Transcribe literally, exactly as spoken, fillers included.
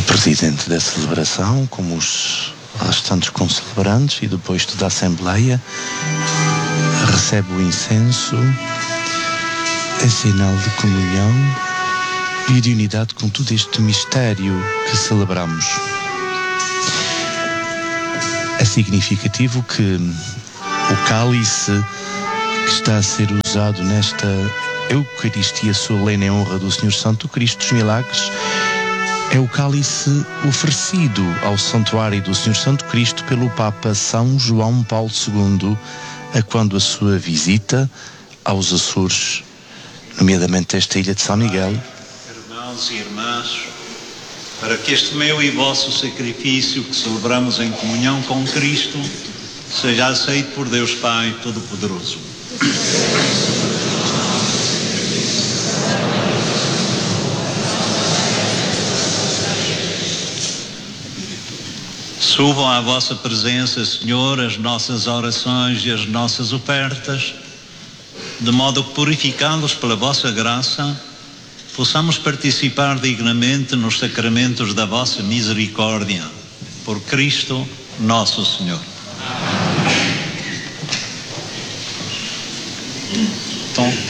presidente da celebração, como os restantes concelebrantes, e depois toda a Assembleia recebe o incenso, é sinal de comunhão e de unidade com todo este mistério que celebramos. É significativo que o cálice que está a ser usado nesta Eucaristia solene em honra do Senhor Santo Cristo dos Milagres é o cálice oferecido ao santuário do Senhor Santo Cristo pelo Papa São João Paulo segundo, a quando a sua visita aos Açores, nomeadamente esta ilha de São Miguel. Irmãos e irmãs, para que este meu e vosso sacrifício que celebramos em comunhão com Cristo seja aceito por Deus Pai Todo-Poderoso. Subam à vossa presença, Senhor, as nossas orações e as nossas ofertas, de modo que, purificados pela vossa graça, possamos participar dignamente nos sacramentos da vossa misericórdia. Por Cristo nosso Senhor. Então,